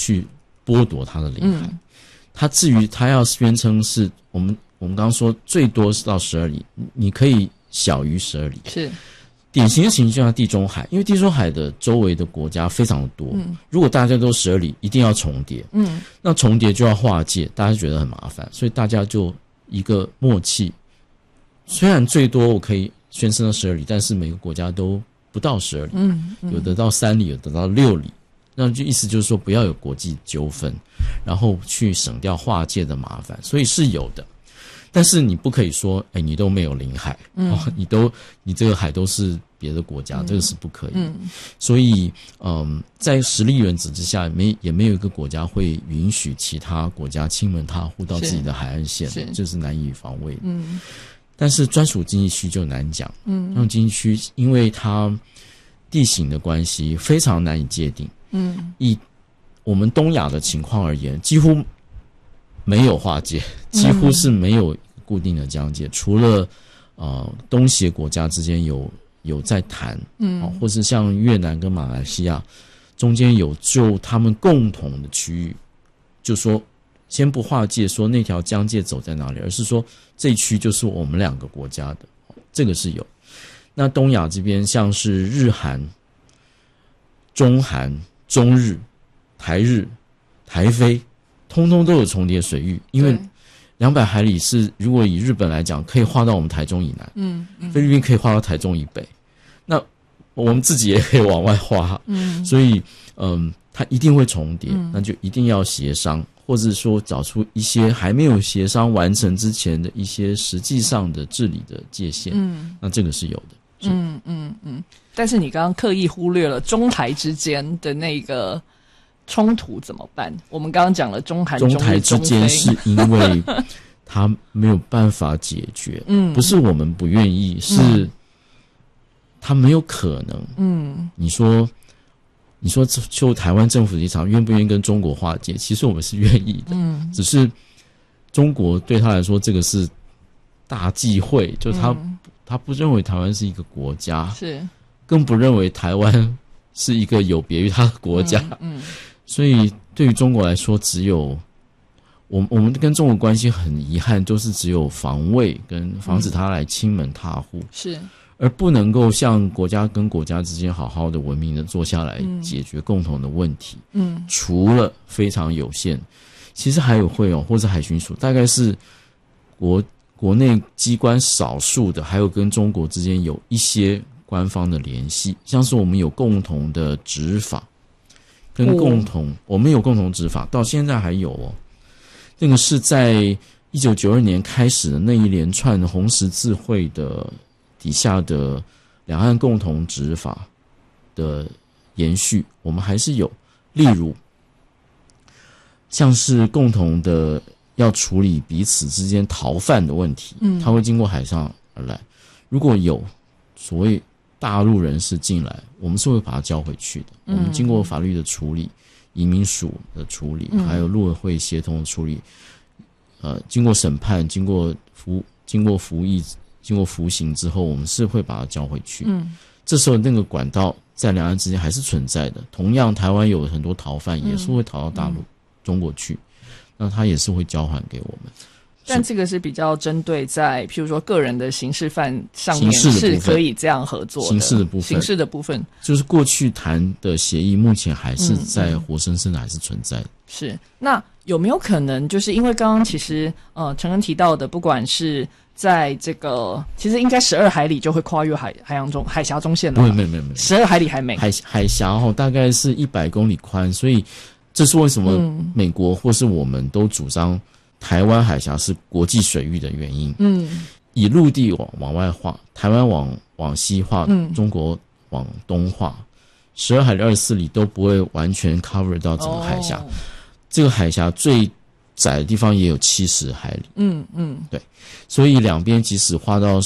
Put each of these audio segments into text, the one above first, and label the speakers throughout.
Speaker 1: 去剥夺他的领海。他至于他要宣称是我们刚刚说最多是到12里，你可以小于12里。
Speaker 2: 是
Speaker 1: 典型的情形就像地中海，因为地中海的周围的国家非常的多，如果大家都12里，一定要重叠，那重叠就要划界，大家觉得很麻烦，所以大家就一个默契。虽然最多我可以宣称到12里，但是每个国家都不到12里，有的到3里，有的到6里。那就意思就是说不要有国际纠纷，然后去省掉划界的麻烦，所以是有的。但是你不可以说你都没有领海，你这个海都是别的国家，这个是不可以。所以在实力原则之下，也没有一个国家会允许其他国家亲门踏户到自己的海岸线，这是难以防卫的。但是专属经济区就难讲，专属经济区因为它地形的关系非常难以界定。以我们东亚的情况而言，几乎没有划界，几乎是没有固定的疆界，除了东协国家之间有在谈，或是像越南跟马来西亚中间有就他们共同的区域，就说先不划界说那条疆界走在哪里，而是说这一区就是我们2个国家的，这个是有。那东亚这边像是日韩、中韩、中日、台日、台菲，通通都有重叠水域，因为200海里是如果以日本来讲，可以划到我们台中以南，菲律宾可以划到台中以北，那我们自己也可以往外划，所以它一定会重叠，那就一定要协商，或者说找出一些还没有协商完成之前的一些实际上的治理的界限，那这个是有的。
Speaker 2: 但是你刚刚刻意忽略了中台之间的那个冲突怎么办？我们刚刚讲了中韩、
Speaker 1: 中台之间是因为他没有办法解决，不是我们不愿意，是他没有可能。你说就台湾政府的立场，愿不愿意跟中国划界？其实我们是愿意的，只是中国对他来说，这个是大忌讳，就他不认为台湾是一个国家，是更不认为台湾是一个有别于他的国家，所以对于中国来说，只有我们跟中国关系很遗憾，就是只有防卫跟防止他来亲门踏户，是而不能够像国家跟国家之间好好的文明的坐下来解决共同的问题。除了非常有限，其实还有会或者海巡署，大概是国内机关少数的，还有跟中国之间有一些官方的联系，像是我们有共同的执法，我们有共同执法，到现在还有那个是在1992年开始的那一连串红十字会的底下的两岸共同执法的延续，我们还是有，例如像是共同的要处理彼此之间逃犯的问题，它会经过海上而来。如果有所谓大陆人士进来，我们是会把它交回去的。我们经过法律的处理，移民署的处理，还有陆委会协同的处理，经过审判，经过服役，经过服刑之后，我们是会把它交回去。这时候那个管道在两岸之间还是存在的。同样，台湾有很多逃犯也是会逃到大陆、中国去。那他也是会交还给我们，
Speaker 2: 但这个是比较针对在譬如说个人的刑事犯上面是可以这样合作的。刑事的部分
Speaker 1: 就是过去谈的协议，目前还是在活生生的还是存在的。
Speaker 2: 是，那有没有可能就是因为刚刚其实陈恩提到的，不管是在这个其实应该12海里就会跨越海峡中线了，没有12海里还没
Speaker 1: 海峡大概是100公里宽，所以这是为什么美国或是我们都主张台湾海峡是国际水域的原因。以陆地往外画，台湾往西画，中国往东画，12海里、24里都不会完全 cover 到整个海峡。这个海峡最窄的地方也有70海里。对，所以两边即使画到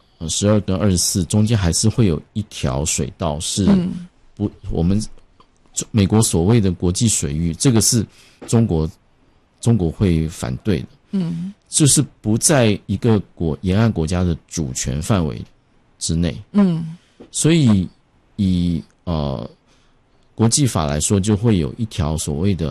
Speaker 1: 12跟24，中间还是会有一条水道是不我们美国所谓的国际水域，这个是中国会反对的。就是不在一个沿岸国家的主权范围之内。所以以国际法来说，就会有一条所谓的